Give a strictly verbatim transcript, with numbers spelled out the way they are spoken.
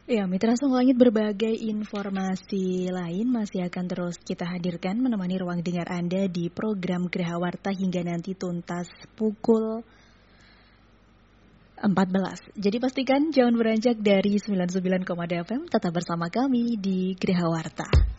Ya, Mitra Song Langit, berbagai informasi lain masih akan terus kita hadirkan menemani ruang dengar Anda di program Geraha Warta hingga nanti tuntas pukul empat belas. Jadi pastikan jangan beranjak dari sembilan puluh sembilan koma dua F M, tetap bersama kami di Geraha Warta.